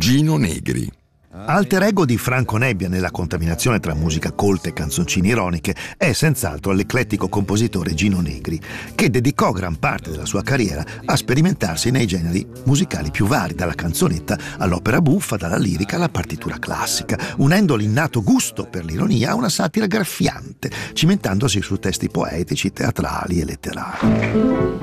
Gino Negri. Alter ego di Franco Nebbia nella contaminazione tra musica colta e canzoncine ironiche è senz'altro l'eclettico compositore Gino Negri, che dedicò gran parte della sua carriera a sperimentarsi nei generi musicali più vari, dalla canzonetta all'opera buffa, dalla lirica alla partitura classica, unendo l'innato gusto per l'ironia a una satira graffiante, cimentandosi su testi poetici, teatrali e letterari.